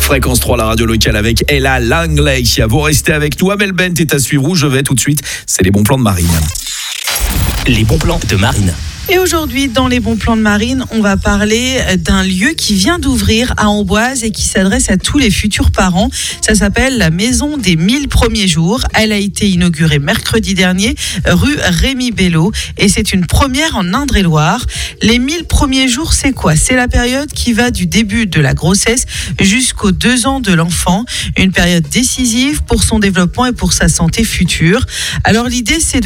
Fréquence 3, la radio locale avec Ella Langley. Vous restez avec nous. Amel Bent est à suivre où je vais tout de suite. C'est les bons plans de Marine. Les bons plans de Marine. Et aujourd'hui, dans les bons plans de Marine, on va parler d'un lieu qui vient d'ouvrir à Amboise et qui s'adresse à tous les futurs parents. Ça s'appelle la Maison des 1000 premiers jours. Elle a été inaugurée mercredi dernier, rue Rémi Bello. Et c'est une première en Indre-et-Loire. Les 1000 premiers jours, c'est quoi ? C'est la période qui va du début de la grossesse jusqu'aux 2 ans de l'enfant. Une période décisive pour son développement et pour sa santé future. Alors l'idée, c'est